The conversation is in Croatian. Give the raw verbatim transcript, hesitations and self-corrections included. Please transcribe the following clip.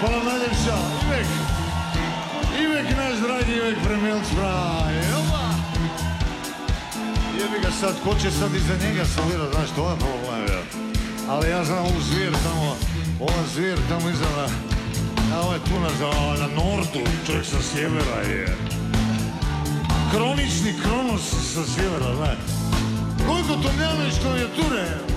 Hvala najljepša, Ivek. Ivek, naš dragi Ivek Premijelc, braj. Jebi ga sad, ko će sad iza njega salirat, znaš, to je problem, ja. Ali ja znam ovu zvijer tamo, ova zvijer tamo iza na... Ja, ovo je tu na, na nordu, čovjek sa sjevera je. Kronični Kronos sa sjevera, znaš. Gojko Tomljanović klavijature.